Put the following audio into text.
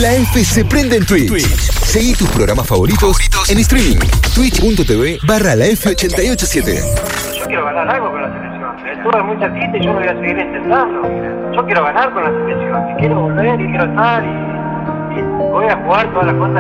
La F se prende en Twitch. Seguí tus programas favoritos en streaming. Twitch.tv/la F887. Yo quiero ganar algo con la selección. Estuve muy cerquita y yo lo voy a seguir intentando. Yo quiero ganar con la selección. Y quiero volver y quiero estar y voy a jugar todas las cosas